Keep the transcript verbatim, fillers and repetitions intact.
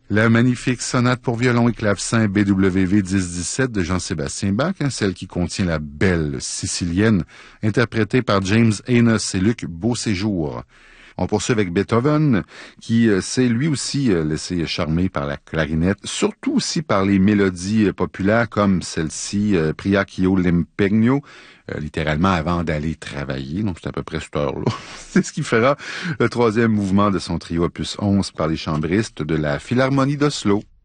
La magnifique sonate pour violon et clavecin B W V dix dix-sept de Jean-Sébastien Bach, hein, celle qui contient la belle sicilienne, interprétée par James Enos et Luc Beauséjour. On poursuit avec Beethoven, qui euh, s'est lui aussi euh, laissé charmer par la clarinette, surtout aussi par les mélodies euh, populaires comme celle-ci, euh, Pria ch'io l'impegno, euh, littéralement avant d'aller travailler, donc c'est à peu près cette heure-là. C'est ce qui fera le troisième mouvement de son trio opus onze par les chambristes de la Philharmonie d'Oslo.